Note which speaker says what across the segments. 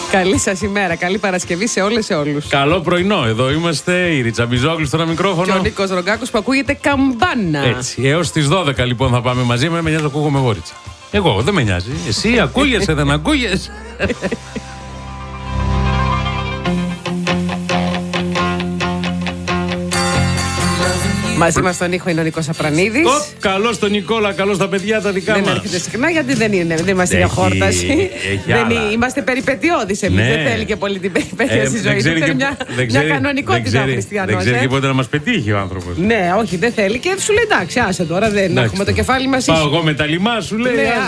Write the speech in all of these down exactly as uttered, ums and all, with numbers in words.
Speaker 1: Καλή σας ημέρα, καλή Παρασκευή σε όλες και όλους.
Speaker 2: Καλό πρωινό, εδώ είμαστε η Ρίτσα Μπιζόγλου στο ένα μικρόφωνο.
Speaker 1: Και ο Νίκος Ρογκάκος που ακούγεται καμπάνα.
Speaker 2: Έτσι, έως τις δώδεκα λοιπόν θα πάμε μαζί. Με νοιάζει να ακούγομαι εγώ, Ρίτσα. Εγώ, δεν με νοιάζει. Εσύ ακούγεσαι, δεν ακούγεσαι.
Speaker 1: Μαζί μας τον ήχο είναι ο Νίκος Απρανίδης.
Speaker 2: Καλώς τον Νικόλα, καλώς τα παιδιά τα δικά
Speaker 1: δεν
Speaker 2: μας.
Speaker 1: Δεν έρχεται συχνά γιατί δεν, είναι, δεν είμαστε για χόρταση. Δεν είναι, είμαστε περιπετειώδεις εμείς. Ναι. Δεν θέλει και πολύ την περιπέτεια ε, στη ζωή. Δεν θέλει μια, μια κανονικότητα ο Χριστιανός.
Speaker 2: Δεν ξέρει ε. και πότε να μας πετύχει ο άνθρωπος.
Speaker 1: Ναι, όχι, δεν θέλει και σου λέει εντάξει, άσε τώρα, δεν εντάξει, έχουμε το κεφάλι μας.
Speaker 2: Πάω εγώ με τα λιμά, σου λέει.
Speaker 1: Ναι,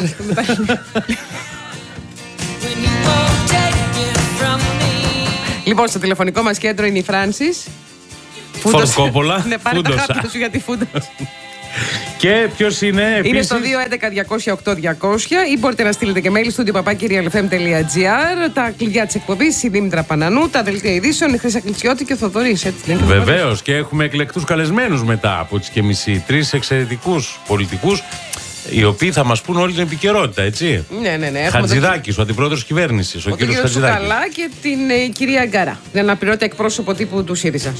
Speaker 1: λοιπόν, στο τηλεφωνικό μας κέντρο είναι η Φράνσις.
Speaker 2: Φορ Κόπολα.
Speaker 1: Ναι, πάρε τα χάπια σου γιατί φούντος.
Speaker 2: Και ποιος είναι επίσης?
Speaker 1: Είναι στο δύο έντεκα διακόσια οκτώ διακόσια ή μπορείτε να στείλετε και mail στο studio παπάκι real f m τελεία g r. Τα κλειδιά της εκπομπής, η Δήμητρα Πανανού, τα δελτία ειδήσεων, η Χρύσα Κλητσιώτη και ο Θοδωρής.
Speaker 2: Βεβαίως, και έχουμε εκλεκτούς καλεσμένους μετά από τις και μισή. Τρεις εξαιρετικούς πολιτικούς, οι οποίοι θα μας πούν όλη την επικαιρότητα, έτσι.
Speaker 1: Ναι, ναι, ναι.
Speaker 2: Χατζηδάκης, ο αντιπρόεδρος κυβέρνησης, ο, ο κύριος Χατζηδάκης.
Speaker 1: Καλά και την ε, κυρία Γκάρα, την αναπληρώτη εκπρόσωπο τύπου του ΣΥΡΙΖΑ.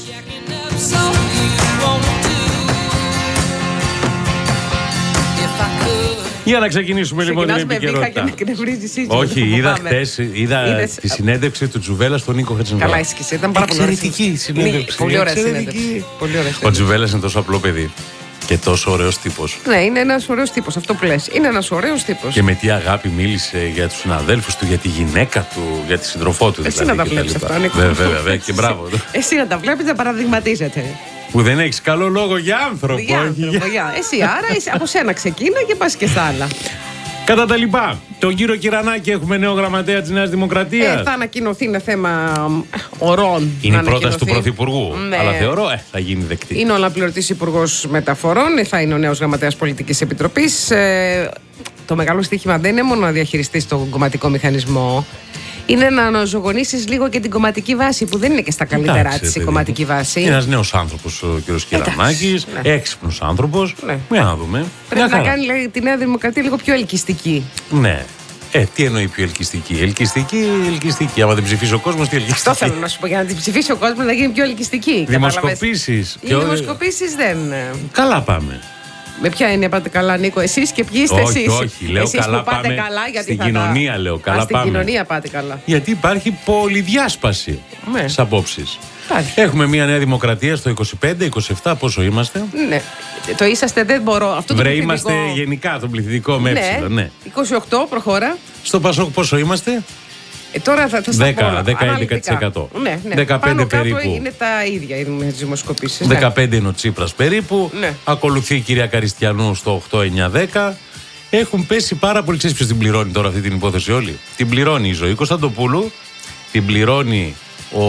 Speaker 2: Για να ξεκινήσουμε λοιπόν την επικαιρότητα. Όχι, είδα χτες τη συνέντευξη του Τζουβέλα στον Νίκο Χατζηδάκη.
Speaker 1: Καλά, έσκησε, ήταν πάρα πολύ
Speaker 2: εξαιρετική συνέντευξη.
Speaker 1: Πολύ ωραία συνέντευξη.
Speaker 2: Ο Τζουβέλας είναι τόσο απλό παιδί. Και τόσο ωραίος τύπος.
Speaker 1: Ναι, είναι ένας ωραίος τύπος, αυτό που λες. Είναι ένας ωραίος τύπος.
Speaker 2: Και με τι αγάπη μίλησε για τους συναδέλφους του, για τη γυναίκα του, για τη συντροφό του.
Speaker 1: Εσύ
Speaker 2: δηλαδή,
Speaker 1: να τα βλέπεις αυτά, Νίκο.
Speaker 2: Βέβαια, βέβαια, και μπράβο.
Speaker 1: Εσύ να τα βλέπεις, να παραδειγματίζεται.
Speaker 2: Που δεν έχεις καλό λόγο για άνθρωπο.
Speaker 1: Για άνθρωπο, για. Εσύ άρα εσύ, από σένα ξεκίνα και πας και στα άλλα.
Speaker 2: Κατά τα λοιπά, τον κύριο Κυρανάκη έχουμε νέο γραμματέα της Νέας Δημοκρατίας.
Speaker 1: Ε, θα ανακοινωθεί, είναι θέμα ορών.
Speaker 2: Είναι η πρόταση του Πρωθυπουργού. Ναι. Αλλά θεωρώ ε, θα γίνει δεκτή.
Speaker 1: Είναι ο αναπληρωτής Υπουργός Μεταφορών, θα είναι ο νέος γραμματέας Πολιτικής Επιτροπής. Ε, το μεγάλο στοίχημα δεν είναι μόνο να διαχειριστείς τον κομματικό μηχανισμό. Είναι να αναζωογονήσεις λίγο και την κομματική βάση, που δεν είναι και στα καλύτερά της η κομματική βάση.
Speaker 2: Είναι ένας νέος άνθρωπος ο κ. Κυρανάκης, ναι. Έξυπνος άνθρωπος. Ναι. Για να δούμε.
Speaker 1: Πρέπει να κάνει λέει, τη Νέα Δημοκρατία λίγο πιο ελκυστική.
Speaker 2: Ναι. Ε, τι εννοεί πιο ελκυστική? Ελκυστική, ελκυστική. Άμα την ψηφίσει ο κόσμος, τι ελκυστική?
Speaker 1: Αυτό θέλω να σου πω. Για να την ψηφίσει ο κόσμος να γίνει πιο ελκυστική.
Speaker 2: Δημοσκοπήσεις.
Speaker 1: Οι δημοσκοπήσεις δεν.
Speaker 2: Καλά πάμε.
Speaker 1: Με ποια έννοια πάτε καλά, Νίκο, εσείς και ποιοι είστε εσείς?
Speaker 2: Όχι, όχι, λέω
Speaker 1: εσείς
Speaker 2: καλά
Speaker 1: που πάτε
Speaker 2: πάμε
Speaker 1: καλά, γιατί
Speaker 2: στην
Speaker 1: θα
Speaker 2: κοινωνία,
Speaker 1: τα...
Speaker 2: λέω καλά
Speaker 1: Α,
Speaker 2: πάμε.
Speaker 1: Στην κοινωνία πάτε καλά.
Speaker 2: Γιατί υπάρχει πολυδιάσπαση
Speaker 1: ναι.
Speaker 2: στις απόψεις.
Speaker 1: Υπάρχει.
Speaker 2: Έχουμε μια Νέα Δημοκρατία στο είκοσι πέντε είκοσι επτά, πόσο είμαστε?
Speaker 1: Ναι, το είσαστε, δεν μπορώ. Αυτό το
Speaker 2: Βρε,
Speaker 1: πληθυντικό...
Speaker 2: είμαστε γενικά τον πληθυντικό με έψιλο, ναι.
Speaker 1: είκοσι οκτώ, προχώρα.
Speaker 2: Στο Πασόκ πόσο είμαστε?
Speaker 1: Ε, τώρα θα, θα
Speaker 2: δέκα με έντεκα τοις εκατό.
Speaker 1: Ναι, ναι.
Speaker 2: δεκαπέντε
Speaker 1: πάνω
Speaker 2: περίπου.
Speaker 1: κάτω είναι τα ίδια οι δημοσκοπήσεις.
Speaker 2: δεκαπέντε ναι. Είναι ο Τσίπρας περίπου.
Speaker 1: Ναι.
Speaker 2: Ακολουθεί η κυρία Καριστιανού στο οκτώ εννιά δέκα. Έχουν πέσει πάρα πολύ. Ξέρεις ποιος την πληρώνει τώρα αυτή την υπόθεση όλη? Την πληρώνει η Ζωή Κωνσταντοπούλου. Την πληρώνει ο.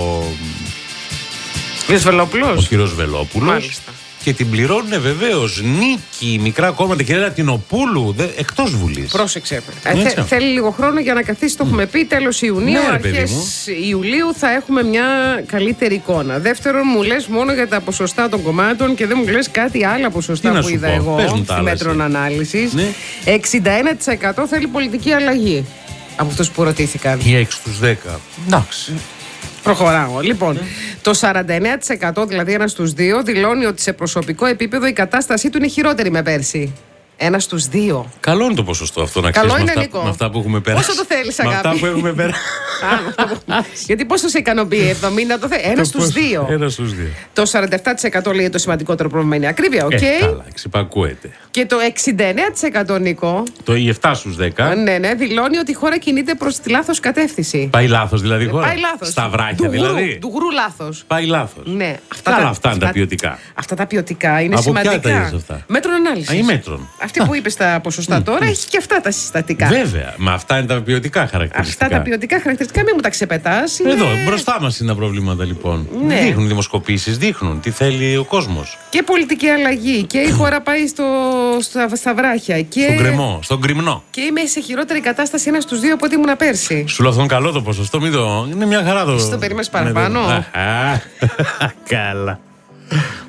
Speaker 1: Κύριος Βελόπουλος.
Speaker 2: Ο κύριος Βελόπουλος.
Speaker 1: Μάλιστα.
Speaker 2: Και την πληρώνουν βεβαίως νίκη, μικρά κόμματα, κυρία Τινοπούλου, εκτός Βουλής.
Speaker 1: Πρόσεξε. Ε, θε, θέλει λίγο χρόνο για να καθίσει, το έχουμε πει. Τέλος Ιουνίου,
Speaker 2: ναι,
Speaker 1: αρχές Ιουλίου θα έχουμε μια καλύτερη εικόνα. Δεύτερον, μου λες μόνο για τα ποσοστά των κομμάτων και δεν μου λες κάτι άλλα ποσοστά που είδα πω. Εγώ στη μέτρων ανάλυσης. Ναι. εξήντα ένα τοις εκατό θέλει πολιτική αλλαγή από αυτούς που ρωτήθηκαν.
Speaker 2: Ή έξι στους δέκα. Εντάξει.
Speaker 1: Προχωράω. Λοιπόν, mm. το σαράντα εννέα τοις εκατό, δηλαδή ένα στους δύο, δηλώνει ότι σε προσωπικό επίπεδο η κατάστασή του είναι χειρότερη με πέρσι. Ένα στους δύο.
Speaker 2: Καλό είναι το ποσοστό αυτό να ξέρεις.
Speaker 1: Καλό είναι,
Speaker 2: με,
Speaker 1: Νίκο.
Speaker 2: με αυτά που έχουμε περάσει.
Speaker 1: Πόσο το θέλεις, αγάπη?
Speaker 2: Με αυτά που έχουμε περάσει.
Speaker 1: Γιατί πόσο σε ικανοποιεί, εβδομήντα το θέλει. Ένα στους δύο.
Speaker 2: Ένα στους δύο.
Speaker 1: Το σαράντα επτά τοις εκατό λέει το σημαντικότερο πρόβλημα είναι η ακρίβεια. Okay.
Speaker 2: Ε, καλά, εξυπακούεται.
Speaker 1: Και το εξήντα εννέα τοις εκατό, Νίκο.
Speaker 2: Το επτά στους δέκα.
Speaker 1: Ναι, ναι, δηλώνει ότι η χώρα κινείται προς τη λάθος κατεύθυνση.
Speaker 2: Πάει λάθος δηλαδή η χώρα.
Speaker 1: Πάει λάθος.
Speaker 2: Στα βράχια δηλαδή.
Speaker 1: Του γρου λάθος.
Speaker 2: Πάει λάθος.
Speaker 1: Ναι.
Speaker 2: Αυτά, καλά, τα, αυτά είναι τα ποιοτικά.
Speaker 1: Αυτά τα ποιοτικά είναι
Speaker 2: από
Speaker 1: σημαντικά.
Speaker 2: Από ποια τα είδες αυτά?
Speaker 1: Μέτρων ανάλυσης.
Speaker 2: Α, ή μέτρων.
Speaker 1: Αυτή που είπες τα ποσοστά τώρα έχει και αυτά τα συστατικά.
Speaker 2: Βέβαια. Μα αυτά είναι τα ποιοτικά χαρακτηριστικά.
Speaker 1: Αυτά τα ποιοτικά χαρακτηριστικά μην μου τα ξεπετάς. Είναι...
Speaker 2: Εδώ μπροστά μας είναι τα προβλήματα λοιπόν. Ναι. Δείχνουν δημοσκοπήσεις, δείχνουν τι θέλει ο κόσμος.
Speaker 1: Και πολιτική αλλαγή. Και η χώρα πάει στο, στα, στα βράχια. Και...
Speaker 2: Στον κρεμό, στον κρυμνό.
Speaker 1: Και είμαι σε χειρότερη κατάσταση ένα στους δύο από ό,τι ήμουν πέρσι.
Speaker 2: Σου λέω αυτό καλό το ποσοστό, μην το. Είναι μια χαρά το.
Speaker 1: Εσύ το περίμενες παραπάνω.
Speaker 2: Καλά.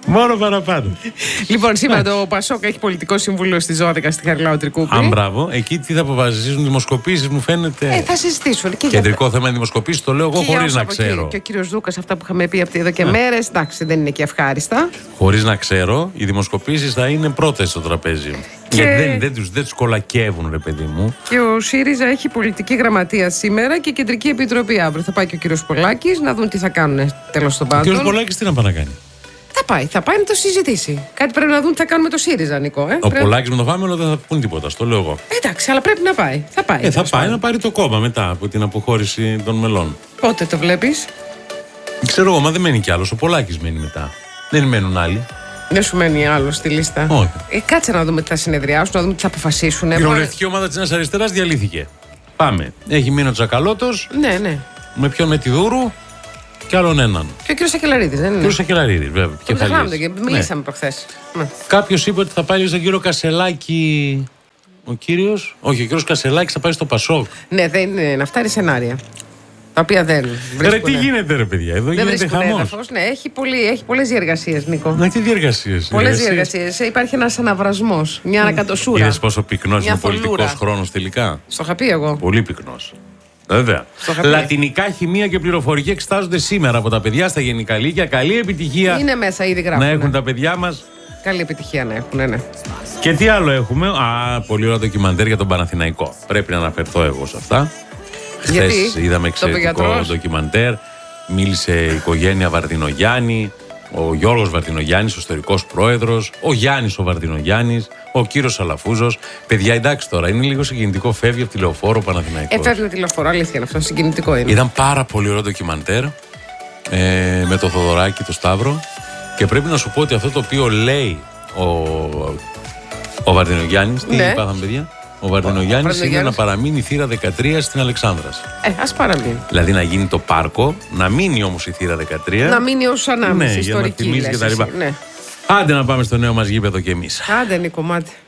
Speaker 2: Μόνο παραπάνω.
Speaker 1: Λοιπόν, σήμερα το Πασόκ έχει πολιτικό συμβούλιο στις δώδεκα στη Χαριλάου Τρικούπη.
Speaker 2: Αν μπράβο, εκεί τι θα αποφασίσουν, δημοσκοπήσεις μου φαίνεται.
Speaker 1: Ε, θα συζητήσουν. Και
Speaker 2: κεντρικό για... θέμα δημοσκοπήσεις, το λέω εγώ χωρίς να ξέρω.
Speaker 1: Εκεί. Και ο κύριος Δούκας, αυτά που είχαμε πει από εδώ και μέρες, εντάξει, δεν είναι και ευχάριστα.
Speaker 2: Χωρίς να ξέρω, οι δημοσκοπήσεις θα είναι πρώτες στο τραπέζι. Και δεν, δεν, τους, δεν τους κολακεύουν, ρε παιδί μου.
Speaker 1: Και ο ΣΥΡΙΖΑ έχει πολιτική γραμματεία σήμερα και κεντρική επιτροπή αύριο. Θα πάει και ο κύριος Πολάκης να δουν τι θα κάνουν τέλος των πάντων.
Speaker 2: Ο κύριος Πολάκης τι να πάει να κάνει.
Speaker 1: Θα πάει, θα πάει να το συζητήσει. Κάτι πρέπει να δουν τι θα κάνουν με το ΣΥΡΙΖΑ, Νικό. Ε?
Speaker 2: Ο
Speaker 1: πρέπει...
Speaker 2: Πολάκης με το Φάμελο δεν θα πούν τίποτα, στο λέω εγώ.
Speaker 1: Εντάξει, αλλά πρέπει να πάει. Θα πάει,
Speaker 2: ε, θα πάει πάει να πάρει το κόμμα μετά από την αποχώρηση των μελών.
Speaker 1: Πότε το βλέπεις?
Speaker 2: Ξέρω εγώ, μα δεν μένει κι άλλος. Ο Πολάκης μένει μετά. Δεν μένουν άλλοι.
Speaker 1: Δεν σου μένει άλλο στη λίστα.
Speaker 2: Όχι.
Speaker 1: Ε, κάτσε να δούμε τι θα συνεδριάσουν, να δούμε τι θα αποφασίσουν.
Speaker 2: Η κοινοβουλευτική ομάδα της Νέας Αριστεράς διαλύθηκε. Πάμε. Έχει μείνει ο Τσακαλώτος.
Speaker 1: Ναι, ναι.
Speaker 2: Με ποιον, με τη Δούρου και άλλον έναν.
Speaker 1: Και ο κύριος Σακελαρίδης, δεν είναι? Ο
Speaker 2: κύριος Σακελαρίδης, βέβαια.
Speaker 1: Και και μιλήσαμε ναι. προχθές. Ναι.
Speaker 2: Κάποιος είπε ότι θα πάει στον κύριο Κασελάκη. Ο κύριος. Όχι, ο κύριος Κασελάκης θα πάει στο Πασόκ.
Speaker 1: Ναι, δεν είναι. Αυτά είναι σενάρια. Τα οποία δεν βρίσκουν.
Speaker 2: Ρε, τι γίνεται, ρε παιδιά, εδώ δεν γίνεται χαμός.
Speaker 1: Ναι, έχει, πολύ, έχει πολλές διεργασίες, Νίκο.
Speaker 2: Να, τι διεργασίες.
Speaker 1: Πολλές διεργασίες. Υπάρχει ένας αναβρασμός, μια ανακατοσούρα.
Speaker 2: Είδες πόσο πυκνός είναι ο πολιτικός χρόνος τελικά.
Speaker 1: Στο είχα πει εγώ.
Speaker 2: Πολύ πυκνός. Βέβαια. Λατινικά, χημεία και πληροφορική εξετάζονται σήμερα από τα παιδιά στα γενικά λύκεια. Καλή επιτυχία.
Speaker 1: Είναι μέσα, ήδη γράφουν.
Speaker 2: Να έχουν τα παιδιά μας.
Speaker 1: Καλή επιτυχία να έχουν, ναι, ναι.
Speaker 2: Και τι άλλο έχουμε. Α, πολύ ωραίο ντοκιμαντέρ για τον Παναθηναϊκό. Πρέπει να αναφερθώ εγώ σε αυτά. Χθες είδαμε εξαιρετικό ντοκιμαντέρ. Μίλησε η οικογένεια Βαρδινογιάννη, ο Γιώργος Βαρδινογιάννης, ο ιστορικός πρόεδρος, ο Γιάννης ο Βαρδινογιάννης, ο κύριος Αλαφούζος. Παιδιά, εντάξει τώρα, είναι λίγο συγκινητικό. Φεύγει από τη Λεωφόρο Παναθηναϊκός.
Speaker 1: Ε, φεύγει από τη Λεωφόρο, αλήθεια είναι αυτό. Συγκινητικό είναι.
Speaker 2: Ήταν πάρα πολύ ωραίο ντοκιμαντέρ ε, με το Θοδωράκι, το Σταύρο. Και πρέπει να σου πω ότι αυτό το οποίο λέει ο, ο Βαρδινογιάννης, τι
Speaker 1: ναι.
Speaker 2: είπαμε, παιδιά. Ο Βαρδινογιάννης είναι να παραμείνει η θύρα δεκατρία στην Αλεξάνδρας.
Speaker 1: Ε, ας παραμείνει.
Speaker 2: Δηλαδή να γίνει το πάρκο, να μείνει όμως η θύρα δεκατρία.
Speaker 1: Να μείνει ως ανάμεση,
Speaker 2: ναι,
Speaker 1: ιστορική.
Speaker 2: Για να θυμίζει και τα λοιπά. Ναι. Άντε να πάμε στο νέο μας γήπεδο κι εμείς.
Speaker 1: Άντε, Νίκο, μάτι.